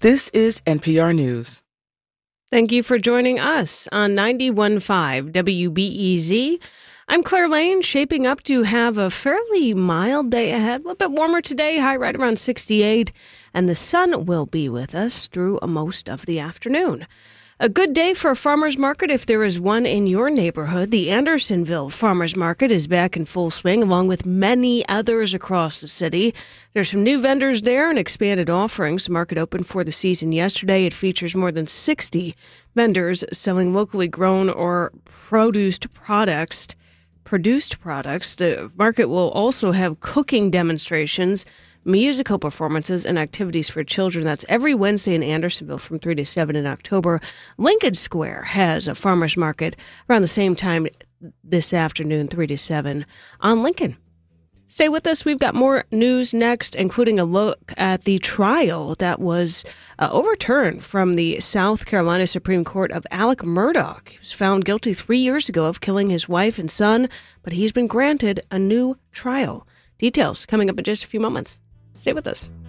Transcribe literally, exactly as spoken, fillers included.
This is N P R News. Thank you for joining us on ninety-one point five W B E Z. I'm Claire Lane, shaping up to have a fairly mild day ahead. A little bit warmer today, high right around sixty-eight, and the sun will be with us through most of the afternoon. A good day for a farmer's market if there is one in your neighborhood. The Andersonville Farmer's Market is back in full swing, along with many others across the city. There's some new vendors there and expanded offerings. The market opened for the season yesterday. It features more than sixty vendors selling locally grown or produced products. Produced products. The market will also have cooking demonstrations, musical performances, and activities for children. That's every Wednesday in Andersonville from three to seven in October. Lincoln Square has a farmer's market around the same time this afternoon, three to seven on Lincoln. Stay with us. We've got more news next, including a look at the trial that was uh, overturned from the South Carolina Supreme Court of Alec Murdaugh. He was found guilty three years ago of killing his wife and son, but he's been granted a new trial. Details coming up in just a few moments. Stay with us.